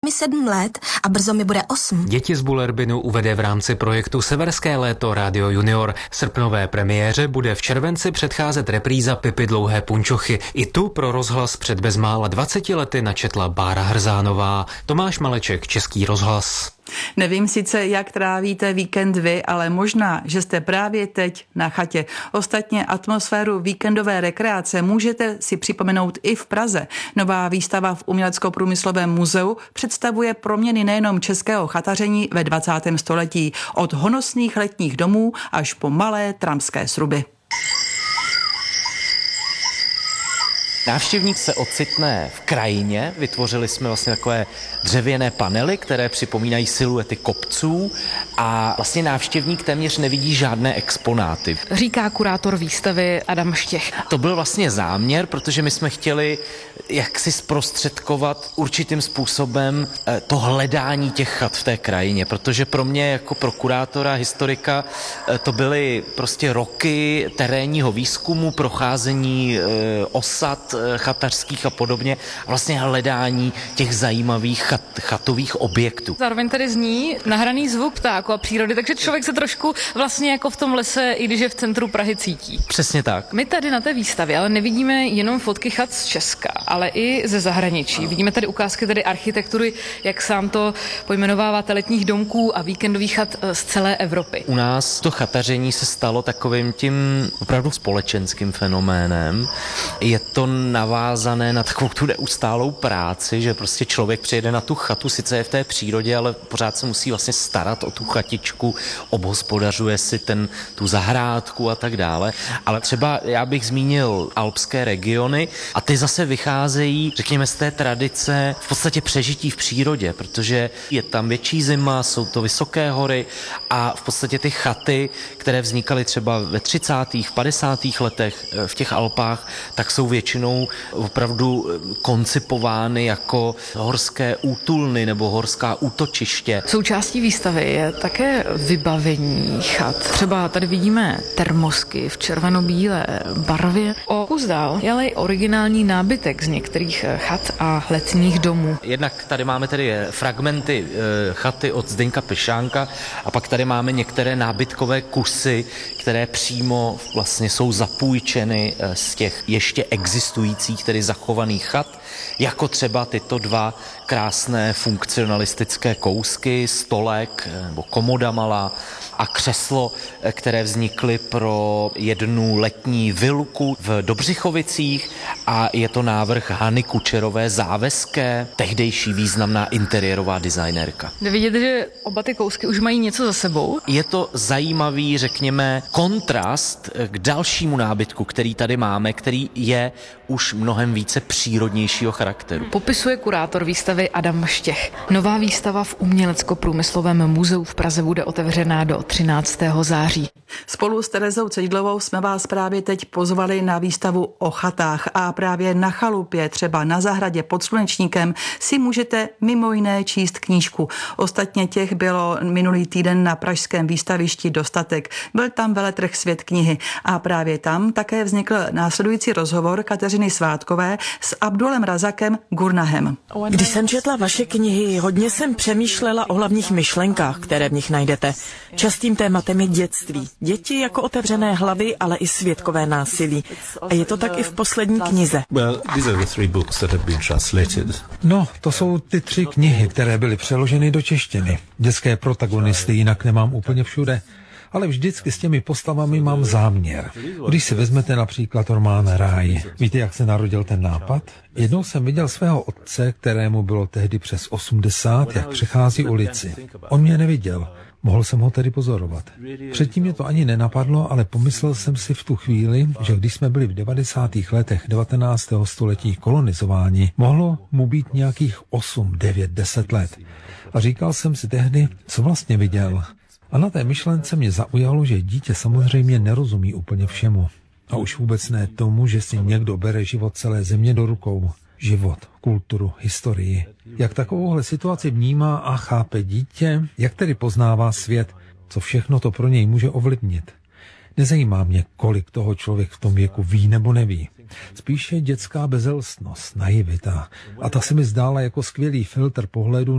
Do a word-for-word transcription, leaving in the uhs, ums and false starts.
mi sedm let a brzo mi bude osm. Děti z Bullerbinu uvede v rámci projektu Severské léto Radio Junior. Srpnové premiéře bude v červenci předcházet repríza Pipy dlouhé punčochy. I tu pro rozhlas před bezmála dvaceti lety načetla Bára Hrzánová. Tomáš Maleček, Český rozhlas. Nevím sice, jak trávíte víkend vy, ale možná, že jste právě teď na chatě. Ostatně atmosféru víkendové rekreace můžete si připomenout i v Praze. Nová výstava v Umělecko-průmyslovém muzeu představuje proměny nejenom českého chataření ve dvacátém století, od honosných letních domů až po malé tramské sruby. Návštěvník se ocitne v krajině, vytvořili jsme vlastně takové dřevěné panely, které připomínají siluety kopců a vlastně návštěvník téměř nevidí žádné exponáty. Říká kurátor výstavy Adam Štěch. To byl vlastně záměr, protože my jsme chtěli jak si zprostředkovat určitým způsobem to hledání těch chat v té krajině, protože pro mě jako pro kurátora, historika to byly prostě roky terénního výzkumu, procházení osad chatařských a podobně, vlastně hledání těch zajímavých chat, chatových objektů. Zároveň tady zní nahraný zvuk ptáku a přírody, takže člověk se trošku vlastně jako v tom lese, i když je v centru Prahy, cítí. Přesně tak. My tady na té výstavě ale nevidíme jenom fotky chat z Česka, ale i ze zahraničí. Vidíme tady ukázky tady architektury, jak sám to pojmenováváte, letních domků a víkendových chat z celé Evropy. U nás to chataření se stalo takovým tím opravdu společenským fenoménem. Je to navázané na takovou tu neustálou práci, že prostě člověk přijede na tu chatu, sice je v té přírodě, ale pořád se musí vlastně starat o tu chatičku, obhospodařuje si ten, tu zahrádku a tak dále. Ale třeba já bych zmínil alpské regiony a ty zase vycházejí, řekněme, z té tradice v podstatě přežití v přírodě, protože je tam větší zima, jsou to vysoké hory a v podstatě ty chaty, které vznikaly třeba ve třicátých, padesátých letech v těch Alpách, tak jsou většinou opravdu koncipovány jako horské útulny nebo horská útočiště. Součástí výstavy je také vybavení chat. Třeba tady vidíme termosky v červeno-bílé barvě. O kus dál je ale originální nábytek z některých chat a letních domů. Jednak tady máme tedy fragmenty chaty od Zdeňka Pešánka a pak tady máme některé nábytkové kusy, které přímo vlastně jsou zapůjčeny z těch ještě existujících, tedy zachovaných chat, jako třeba tyto dva krásné funkcionalistické kousky, stolek nebo komoda malá a křeslo, které vznikly pro jednu letní vilku v Dobřichovicích a je to návrh Hany Kučerové Záveské, tehdejší významná interiérová designérka. Jde vidět, že oba ty kousky už mají něco za sebou. Je to zajímavý, řekněme, kontrast k dalšímu nábytku, který tady máme, který je už mnohem více přírodnějšího charakteru. Popisuje kurátor výstavy Adam Štěch. Nová výstava v Umělecko-průmyslovém muzeu v Praze bude otevřená do třináctého září. Spolu s Terezou Cejdlovou jsme vás právě teď pozvali na výstavu o chatách a právě na chalupě, třeba na zahradě pod Slunečníkem, si můžete mimo jiné číst knížku. Ostatně těch bylo minulý týden na pražském výstavišti dostatek. Byl tam veletrh Svět knihy a právě tam také vznikl následující rozhovor Kateřiny Svátkové s Abdulem Razakem Gurnahem. Když jsem četla vaše knihy, hodně jsem přemýšlela o hlavních myšlenkách, které v nich najdete. Častým tématem je dětství. Děti jako otevřené hlavy, ale i svědkové násilí. A je to tak i v poslední knize. No, to jsou ty tři knihy, které byly přeloženy do češtiny. Dětské protagonisty jinak nemám úplně všude. Ale vždycky s těmi postavami mám záměr. Když si vezmete například román Ráj, víte, jak se narodil ten nápad? Jednou jsem viděl svého otce, kterému bylo tehdy přes osmdesát, jak přechází ulici. On mě neviděl, mohl jsem ho tedy pozorovat. Předtím mě to ani nenapadlo, ale pomyslel jsem si v tu chvíli, že když jsme byli v devadesátých letech devatenáctého století kolonizováni, mohlo mu být nějakých osm, devět, deset let. A říkal jsem si tehdy, co vlastně viděl. A na té myšlence mě zaujalo, že dítě samozřejmě nerozumí úplně všemu. A už vůbec ne tomu, že si někdo bere život celé země do rukou. Život, kulturu, historii. Jak takovouhle situaci vnímá a chápe dítě, jak tedy poznává svět, co všechno to pro něj může ovlivnit. Nezajímá mě, kolik toho člověk v tom věku ví nebo neví. Spíše dětská bezelstnost, naivita. A ta se mi zdála jako skvělý filtr pohledu